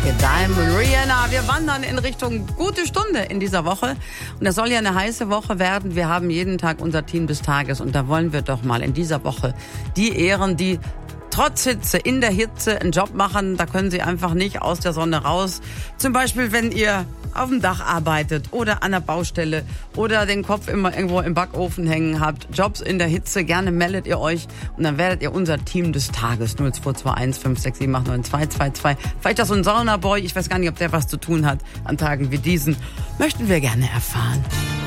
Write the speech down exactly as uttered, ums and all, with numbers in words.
Diamond Rihanna. Wir wandern in Richtung gute Stunde in dieser Woche. Und das soll ja eine heiße Woche werden. Wir haben jeden Tag unser Team des Tages. Und da wollen wir doch mal in dieser Woche die ehren, die trotz Hitze, in der Hitze einen Job machen. Da können sie einfach nicht aus der Sonne raus. Zum Beispiel, wenn ihr auf dem Dach arbeitet oder an der Baustelle oder den Kopf immer irgendwo im Backofen hängen habt. Jobs in der Hitze, gerne meldet ihr euch und dann werdet ihr unser Team des Tages. null zwei zwei eins fünf sechs sieben acht neun zwei zwei zwei. Vielleicht auch so ein Saunaboy, ich weiß gar nicht, ob der was zu tun hat an Tagen wie diesen. Möchten wir gerne erfahren.